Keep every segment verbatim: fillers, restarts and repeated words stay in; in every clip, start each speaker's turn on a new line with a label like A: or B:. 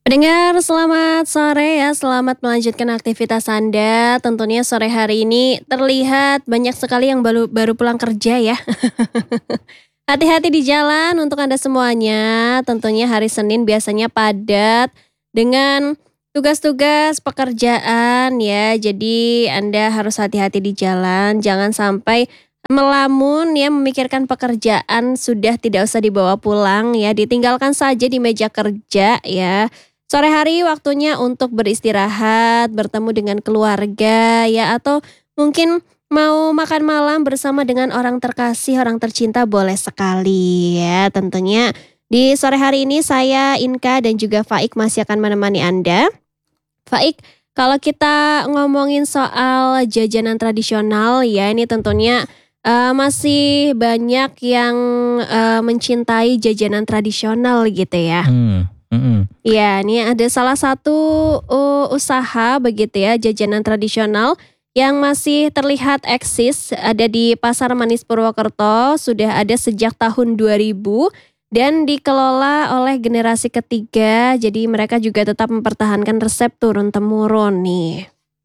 A: Pendengar, selamat sore ya, selamat melanjutkan aktivitas Anda. Tentunya sore hari ini terlihat banyak sekali yang baru baru pulang kerja ya. Hati-hati di jalan untuk Anda semuanya. Tentunya hari Senin biasanya padat dengan tugas-tugas pekerjaan ya. Jadi Anda harus hati-hati di jalan, jangan sampai melamun ya memikirkan pekerjaan sudah tidak usah dibawa pulang ya, ditinggalkan saja di meja kerja ya. Sore hari waktunya untuk beristirahat, bertemu dengan keluarga ya, atau mungkin mau makan malam bersama dengan orang terkasih, orang tercinta boleh sekali ya. Tentunya di sore hari ini saya Inka dan juga Faik masih akan menemani Anda. Faik, kalau kita ngomongin soal jajanan tradisional ya, ini tentunya eh, masih banyak yang eh, mencintai jajanan tradisional gitu ya.
B: Hmm, mhm.
A: Iya, ini ada salah satu uh, usaha begitu ya, jajanan tradisional yang masih terlihat eksis ada di Pasar Manis Purwokerto, sudah ada sejak tahun dua ribu dan dikelola oleh generasi ketiga. Jadi mereka juga tetap mempertahankan resep turun-temurun nih.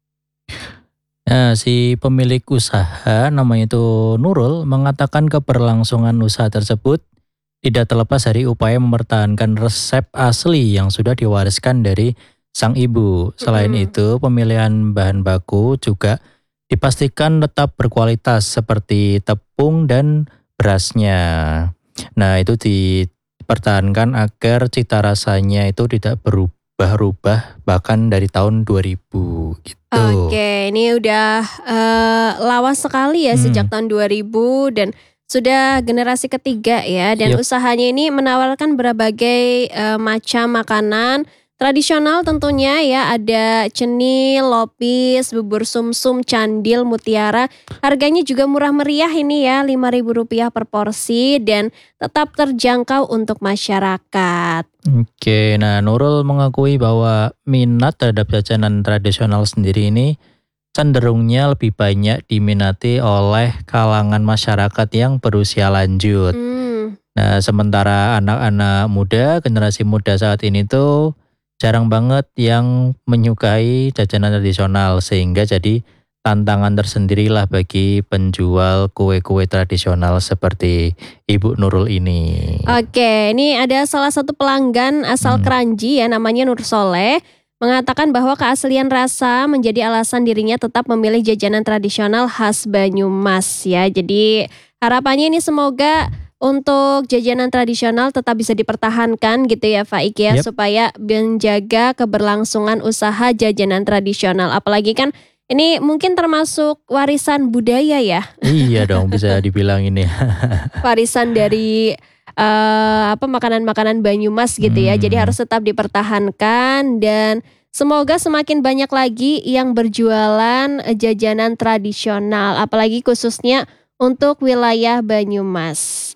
B: Nah, si pemilik usaha namanya itu Nurul mengatakan keberlangsungan usaha tersebut tidak terlepas dari upaya mempertahankan resep asli yang sudah diwariskan dari sang ibu. Selain
A: Mm-mm.
B: itu, pemilihan bahan baku juga dipastikan tetap berkualitas seperti tepung dan berasnya. Nah, itu dipertahankan agar cita rasanya itu tidak berubah-ubah bahkan dari tahun dua ribu gitu.
A: Oke, ini udah eh, lawas sekali ya
B: Hmm,
A: sejak tahun dua ribu dan sudah generasi ketiga ya, dan
B: yep.
A: usahanya ini menawarkan berbagai eh, macam makanan tradisional tentunya ya, ada cenil, lopis, bubur sumsum, candil, mutiara. Harganya juga murah meriah ini ya, lima ribu rupiah per porsi dan tetap terjangkau untuk masyarakat.
B: Oke, nah Nurul mengakui bahwa minat terhadap jajanan tradisional sendiri ini cenderungnya lebih banyak diminati oleh kalangan masyarakat yang berusia lanjut.
A: Hmm.
B: Nah, sementara anak-anak muda, generasi muda saat ini tuh jarang banget yang menyukai jajanan tradisional sehingga jadi tantangan tersendirilah bagi penjual kue-kue tradisional seperti Ibu Nurul ini.
A: Oke, ini ada salah satu pelanggan asal
B: Hmm.
A: Kranji ya, namanya Nur Soleh, mengatakan bahwa keaslian rasa menjadi alasan dirinya tetap memilih jajanan tradisional khas Banyumas ya. Jadi harapannya ini semoga untuk jajanan tradisional tetap bisa dipertahankan gitu ya Faik ya,
B: Yep.
A: supaya menjaga keberlangsungan usaha jajanan tradisional. Apalagi kan ini mungkin termasuk warisan budaya ya.
B: Iya dong, bisa dibilang ini.
A: Warisan dari eh, apa makanan-makanan Banyumas gitu ya. Jadi
B: Hmm.
A: harus tetap dipertahankan dan semoga semakin banyak lagi yang berjualan eh, jajanan tradisional, apalagi khususnya untuk wilayah Banyumas.